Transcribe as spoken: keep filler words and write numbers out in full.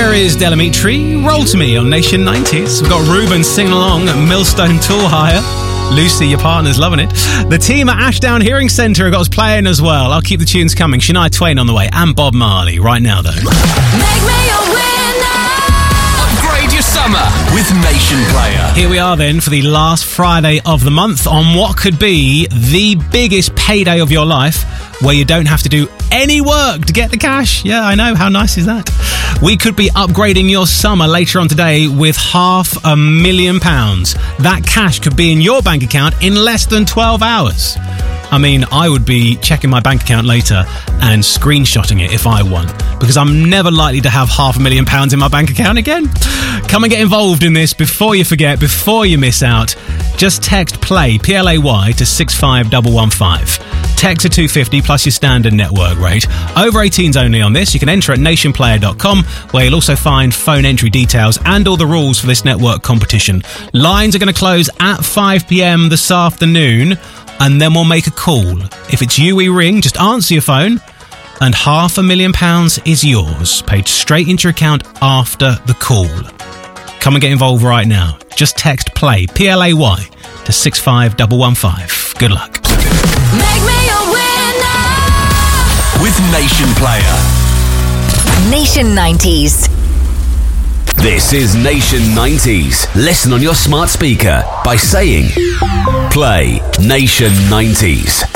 Here is Delamitri, Roll to Me on Nation nineties. We've got Ruben singing along at Millstone Tool Hire. Lucy, your partner's loving it. The team at Ashdown Hearing Centre have got us playing as well. I'll keep the tunes coming. Shania Twain on the way and Bob Marley right now, though. Make me a winner. Upgrade your summer with Nation Player. Here we are then for the last Friday of the month on what could be the biggest payday of your life, where you don't have to do any work to get the cash. Yeah, I know. How nice is that? We could be upgrading your summer later on today with half a million pounds. That cash could be in your bank account in less than twelve hours. I mean, I would be checking my bank account later and screenshotting it if I won, because I'm never likely to have half a million pounds in my bank account again. Come and get involved in this before you forget, before you miss out. Just text PLAY, P L A Y, to six five one one five. Text to two fifty plus your standard network rate. Over eighteens only on this. You can enter at nation player dot com, where you'll also find phone entry details and all the rules for this network competition. Lines are going to close at five p.m. this afternoon, and then we'll make a call. If it's you we ring, just answer your phone, and half a million pounds is yours, paid straight into your account after the call. Come and get involved right now. Just text PLAY, P L A Y, to six five one one five. Good luck. Make me a winner. With Nation Player. Nation nineties. This is Nation nineties. Listen on your smart speaker by saying Play Nation nineties.